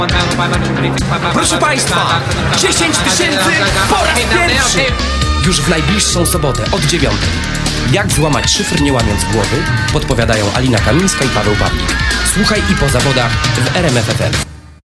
Proszę Państwa, 10 000 po raz pierwszy! Już w najbliższą sobotę od 9. Jak złamać szyfr nie łamiąc głowy, podpowiadają Alina Kamińska i Paweł Pawlik. Słuchaj i po zawodach w RMF FM.